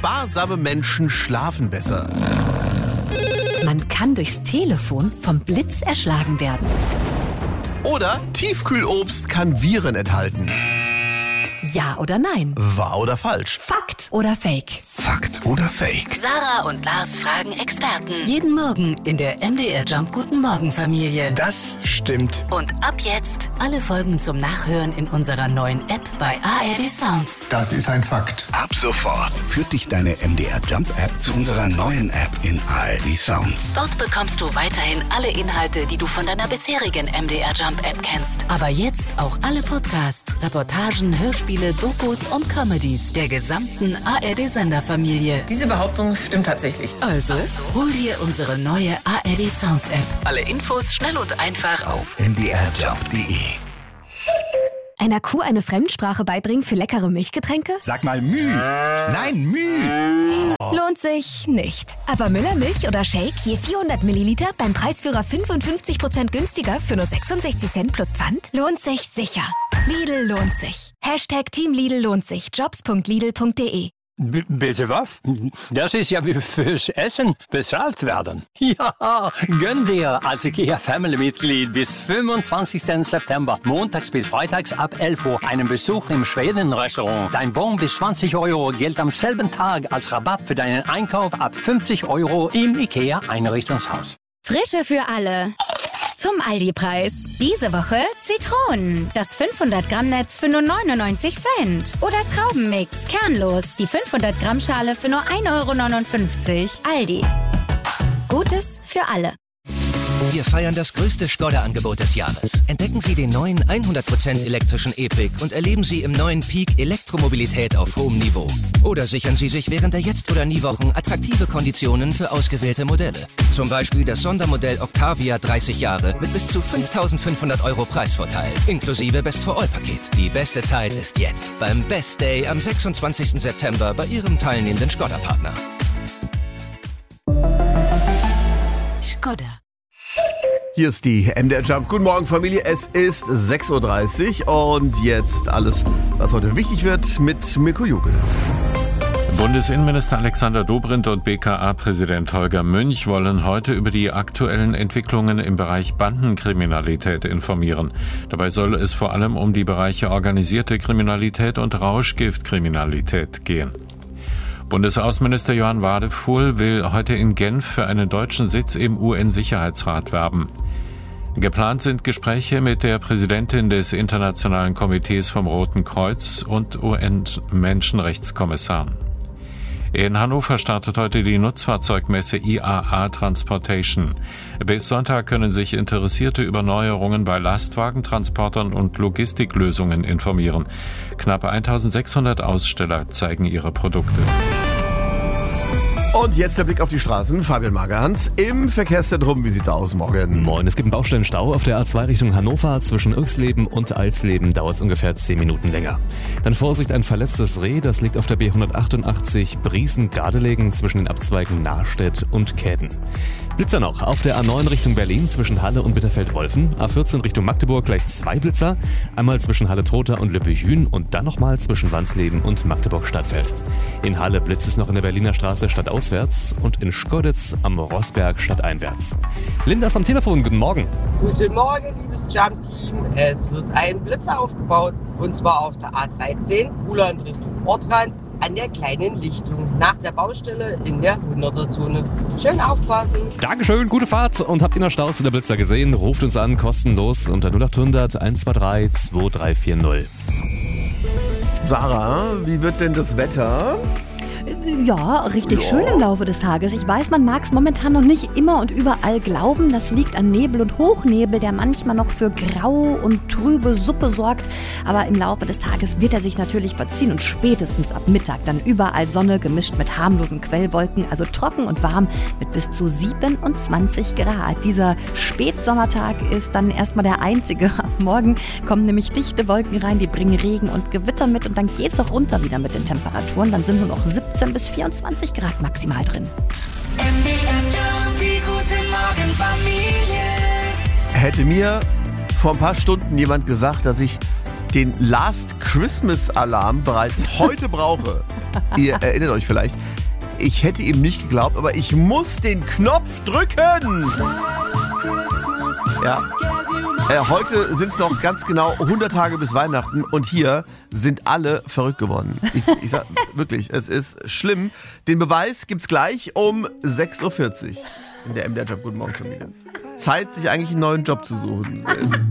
Sparsame Menschen schlafen besser. Man kann durchs Telefon vom Blitz erschlagen werden. Oder Tiefkühlobst kann Viren enthalten. Ja oder nein? Wahr oder falsch? Fakt oder Fake? Fakt oder Fake? Sarah und Lars fragen Experten. Jeden Morgen in der MDR Jump Guten Morgen Familie. Das stimmt. Und ab jetzt alle Folgen zum Nachhören in unserer neuen App bei ARD Sounds. Das ist ein Fakt. Ab sofort führt dich deine MDR Jump App zu unserer neuen App in ARD Sounds. Dort bekommst du weiterhin alle Inhalte, die du von deiner bisherigen MDR Jump App kennst. Aber jetzt auch alle Podcasts, Reportagen, Hörspiele, Dokus und Comedies der gesamten ARD-Senderfamilie. Diese Behauptung stimmt tatsächlich. Also, hol dir unsere neue ARD Sounds App. Alle Infos schnell und einfach auf mdrjump.de. Einer Kuh eine Fremdsprache beibringen für leckere Milchgetränke? Sag mal Müh. Nein, Müh. Lohnt sich nicht. Aber Müllermilch oder Shake je 400 Milliliter beim Preisführer 55% günstiger für nur 66 Cent plus Pfand? Lohnt sich sicher. Lidl lohnt sich. Hashtag Team Lidl lohnt sich. Jobs.lidl.de. Bitte was? Das ist ja wie fürs Essen bezahlt werden. Ja, gönn dir als IKEA-Family-Mitglied bis 25. September, montags bis freitags ab 11 Uhr, einen Besuch im Schweden-Restaurant. Dein Bon bis 20 Euro gilt am selben Tag als Rabatt für deinen Einkauf ab 50 Euro im IKEA-Einrichtungshaus. Frische für alle. Zum Aldi-Preis. Diese Woche Zitronen. Das 500-Gramm-Netz für nur 99 Cent. Oder Traubenmix, kernlos. Die 500-Gramm-Schale für nur 1,59 €. Aldi. Gutes für alle. Wir feiern das größte Skoda-Angebot des Jahres. Entdecken Sie den neuen 100% elektrischen E-Pick und erleben Sie im neuen Peak Elektromobilität auf hohem Niveau. Oder sichern Sie sich während der Jetzt- oder Nie-Wochen attraktive Konditionen für ausgewählte Modelle. Zum Beispiel das Sondermodell Octavia 30 Jahre mit bis zu 5.500 € Preisvorteil, inklusive Best-for-All-Paket. Die beste Zeit ist jetzt, beim Best Day am 26. September bei Ihrem teilnehmenden Skoda-Partner. Skoda. Hier ist die MDR Jump. Guten Morgen, Familie. Es ist 6:30 Uhr und jetzt alles, was heute wichtig wird, mit Mirko Jugel. Bundesinnenminister Alexander Dobrindt und BKA-Präsident Holger Münch wollen heute über die aktuellen Entwicklungen im Bereich Bandenkriminalität informieren. Dabei soll es vor allem um die Bereiche organisierte Kriminalität und Rauschgiftkriminalität gehen. Bundesaußenminister Johann Wadefuhl will heute in Genf für einen deutschen Sitz im UN-Sicherheitsrat werben. Geplant sind Gespräche mit der Präsidentin des Internationalen Komitees vom Roten Kreuz und UN-Menschenrechtskommissaren. In Hannover startet heute die Nutzfahrzeugmesse IAA Transportation. Bis Sonntag können sich Interessierte über Neuerungen bei Lastwagentransportern und Logistiklösungen informieren. Knapp 1600 Aussteller zeigen ihre Produkte. Und jetzt der Blick auf die Straßen. Fabian Magerhans im Verkehrszentrum. Wie sieht's aus morgen? Moin, es gibt einen Baustellenstau auf der A2 Richtung Hannover. Zwischen Irxleben und Alsleben dauert es ungefähr 10 Minuten länger. Dann Vorsicht, ein verletztes Reh. Das liegt auf der B188 Briesen-Gardelegen zwischen den Abzweigen Nahstedt und Käthen. Blitzer noch auf der A9 Richtung Berlin zwischen Halle und Bitterfeld-Wolfen. A14 Richtung Magdeburg gleich 2 Blitzer. Einmal zwischen Halle-Trotha und Lübbecke-Hüen und dann nochmal zwischen Wansleben und Magdeburg-Stadtfeld. In Halle blitzt es noch in der Berliner Straße stadtauswärts und in Schkoditz am Rossberg stadteinwärts. Linda ist am Telefon, guten Morgen. Guten Morgen, liebes Jump-Team. Es wird ein Blitzer aufgebaut und zwar auf der A13, Buland Richtung Ortrand, an der kleinen Lichtung nach der Baustelle in der 100er-Zone. Schön aufpassen. Dankeschön, gute Fahrt. Und habt ihr noch Staus in der Blitzer gesehen? Ruft uns an, kostenlos unter 0800 123 2340. Sarah, wie wird denn das Wetter? Ja, richtig schön im Laufe des Tages. Ich weiß, man mag es momentan noch nicht immer und überall glauben. Das liegt an Nebel und Hochnebel, der manchmal noch für grau und trübe Suppe sorgt. Aber im Laufe des Tages wird er sich natürlich verziehen und spätestens ab Mittag dann überall Sonne gemischt mit harmlosen Quellwolken, also trocken und warm mit bis zu 27 Grad. Dieser Spätsommertag ist dann erstmal der einzige. Am Morgen kommen nämlich dichte Wolken rein, die bringen Regen und Gewitter mit und dann geht es auch runter wieder mit den Temperaturen. Dann sind nur noch 17 bis 24 Grad maximal drin. Die gute Morgenfamilie. Hätte mir vor ein paar Stunden jemand gesagt, dass ich den Last Christmas Alarm bereits heute brauche, Ihr erinnert euch vielleicht. Ich hätte ihm nicht geglaubt, aber ich muss den Knopf drücken. Ja. Heute sind es noch ganz genau 100 Tage bis Weihnachten und hier sind alle verrückt geworden. Ich sag wirklich, es ist schlimm. Den Beweis gibt's gleich um 6.40 Uhr in der MDR Job. Guten Morgen, Familie. Zeit, sich eigentlich einen neuen Job zu suchen.